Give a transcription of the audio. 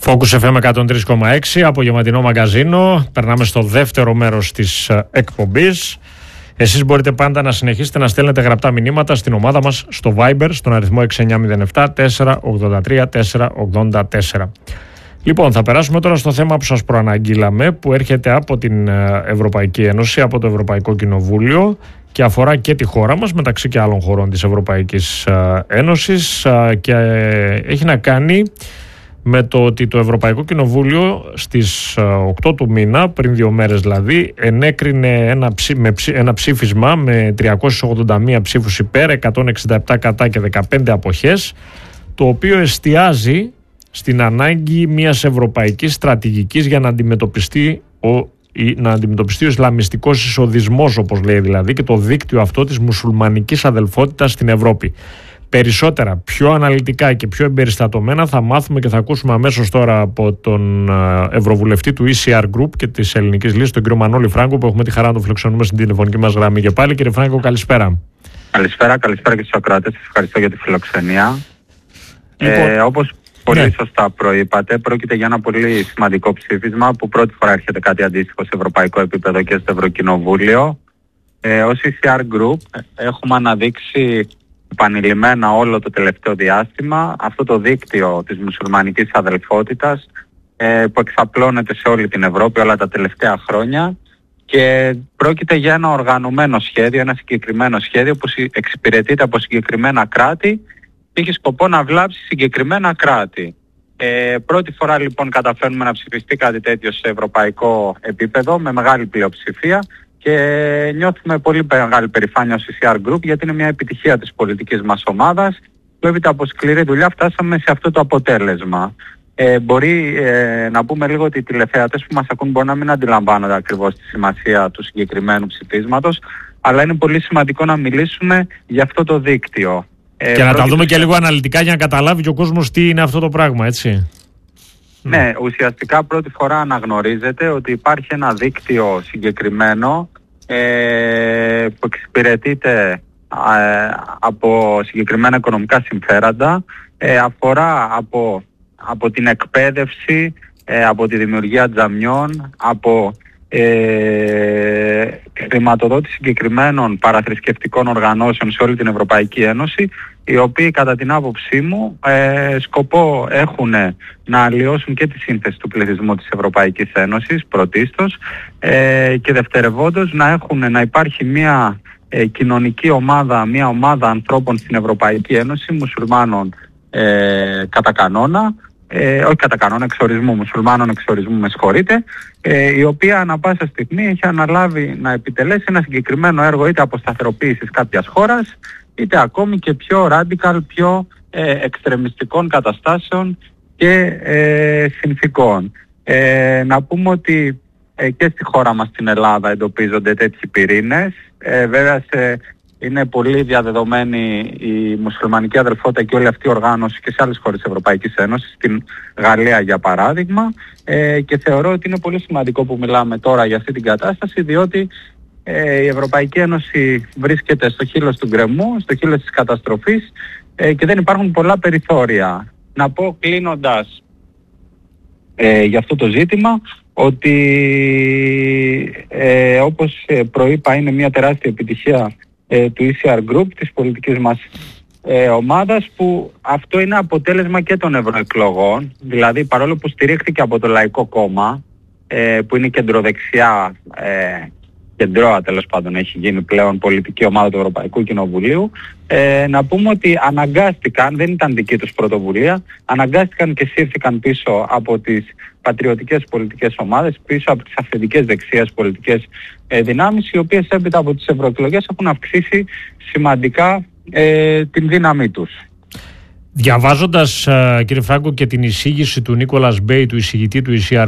Focus FM 103,6, απογευματινό μαγκαζίνο. Περνάμε στο δεύτερο μέρος της εκπομπής. Εσείς μπορείτε πάντα να συνεχίσετε να στέλνετε γραπτά μηνύματα στην ομάδα μας στο Viber, στον αριθμό 6907 483 484. Λοιπόν, θα περάσουμε τώρα στο θέμα που σας προαναγγείλαμε, που έρχεται από την Ευρωπαϊκή Ένωση, από το Ευρωπαϊκό Κοινοβούλιο και αφορά και τη χώρα μας, μεταξύ και άλλων χωρών της Ευρωπαϊκής Ένωσης, και έχει να κάνει με το ότι το Ευρωπαϊκό Κοινοβούλιο στις 8 του μήνα, πριν 2 μέρες δηλαδή, ενέκρινε ένα ψήφισμα με 381 ψήφους υπέρ, 167 κατά και 15 αποχές, το οποίο εστιάζει στην ανάγκη μιας ευρωπαϊκής στρατηγικής για να αντιμετωπιστεί ο Ισλαμιστικός εισοδισμός, όπως λέει δηλαδή, και το δίκτυο αυτό της μουσουλμανικής αδελφότητας στην Ευρώπη. Περισσότερα, πιο αναλυτικά και πιο εμπεριστατωμένα θα μάθουμε και θα ακούσουμε αμέσως τώρα από τον Ευρωβουλευτή του ECR Group και της Ελληνικής Λύσης, τον κύριο Μανώλη Φράγκο, που έχουμε τη χαρά να τον φιλοξενούμε στην τηλεφωνική μας γραμμή και πάλι. Κύριε Φράγκο, καλησπέρα. Καλησπέρα και στους ακροατές. Σας ευχαριστώ για τη φιλοξενία. Λοιπόν, όπως πολύ σωστά προείπατε, πρόκειται για ένα πολύ σημαντικό ψήφισμα που πρώτη φορά έρχεται κάτι αντίστοιχο σε ευρωπαϊκό επίπεδο και στο Ευρωκοινοβούλιο. Ως ECR Group έχουμε αναδείξει επανειλημμένα όλο το τελευταίο διάστημα αυτό το δίκτυο της μουσουλμανικής αδελφότητας που εξαπλώνεται σε όλη την Ευρώπη όλα τα τελευταία χρόνια, και πρόκειται για ένα οργανωμένο σχέδιο, ένα συγκεκριμένο σχέδιο που εξυπηρετείται από συγκεκριμένα κράτη και έχει σκοπό να βλάψει συγκεκριμένα κράτη. Πρώτη φορά λοιπόν καταφέρνουμε να ψηφιστεί κάτι τέτοιο σε ευρωπαϊκό επίπεδο με μεγάλη πλειοψηφία, και νιώθουμε πολύ μεγάλη περηφάνεια ως ECR Group, γιατί είναι μια επιτυχία της πολιτικής μας ομάδας που έπειτα από σκληρή δουλειά φτάσαμε σε αυτό το αποτέλεσμα. Μπορεί να πούμε λίγο ότι οι τηλεθεατές που μας ακούν μπορεί να μην αντιλαμβάνονται ακριβώς τη σημασία του συγκεκριμένου ψηφίσματος, αλλά είναι πολύ σημαντικό να μιλήσουμε για αυτό το δίκτυο. Και να τα δούμε και λίγο αναλυτικά για να καταλάβει και ο κόσμος τι είναι αυτό το πράγμα, έτσι. Ναι, ουσιαστικά πρώτη φορά αναγνωρίζεται ότι υπάρχει ένα δίκτυο συγκεκριμένο που εξυπηρετείται από συγκεκριμένα οικονομικά συμφέροντα, αφορά από την εκπαίδευση, από τη δημιουργία τζαμιών, από χρηματοδότηση συγκεκριμένων παραθρησκευτικών οργανώσεων σε όλη την Ευρωπαϊκή Ένωση, οι οποίοι κατά την άποψή μου σκοπό έχουν να αλλοιώσουν και τη σύνθεση του πληθυσμού της Ευρωπαϊκής Ένωσης πρωτίστως, και δευτερευόντως να υπάρχει μια κοινωνική ομάδα, μια ομάδα ανθρώπων στην Ευρωπαϊκή Ένωση, μουσουλμάνων κατά κανόνα, όχι κατά κανόνα, εξορισμού, μουσουλμάνων εξορισμού, με συγχωρείτε, η οποία ανά πάσα στιγμή έχει αναλάβει να επιτελέσει ένα συγκεκριμένο έργο είτε αποσταθεροποίησης κάποιας χώρας, είτε ακόμη και πιο radical, πιο εξτρεμιστικών καταστάσεων και συνθήκων. Να πούμε ότι και στη χώρα μας στην Ελλάδα εντοπίζονται τέτοιοι πυρήνες. Βέβαια είναι πολύ διαδεδομένη η μουσουλμανική αδελφότητα και όλη αυτή η οργάνωση και σε άλλες χώρες της Ευρωπαϊκής Ένωσης, στην Γαλλία για παράδειγμα, και θεωρώ ότι είναι πολύ σημαντικό που μιλάμε τώρα για αυτή την κατάσταση, διότι η Ευρωπαϊκή Ένωση βρίσκεται στο χείλος του γκρεμού, στο χείλος της καταστροφής, και δεν υπάρχουν πολλά περιθώρια. Να πω κλείνοντας για αυτό το ζήτημα ότι όπως προείπα είναι μια τεράστια επιτυχία του ECR Group, της πολιτικής μας ομάδας, που αυτό είναι αποτέλεσμα και των ευρωεκλογών. Δηλαδή παρόλο που στηρίχθηκε από το Λαϊκό Κόμμα, που είναι κεντροδεξιά, κεντρώα τέλος πάντων έχει γίνει πλέον πολιτική ομάδα του Ευρωπαϊκού Κοινοβουλίου, να πούμε ότι αναγκάστηκαν, δεν ήταν δική τους πρωτοβουλία, αναγκάστηκαν και σύρθηκαν πίσω από τις πατριωτικές πολιτικές ομάδες, πίσω από τις αυθεντικές δεξιές πολιτικές δυνάμεις, οι οποίες έπειτα από τις ευρωεκλογές έχουν αυξήσει σημαντικά την δύναμή τους. Διαβάζοντας, κύριε Φράγκο, και την εισήγηση του Νίκολας Μπέι, του εισηγητή του ECR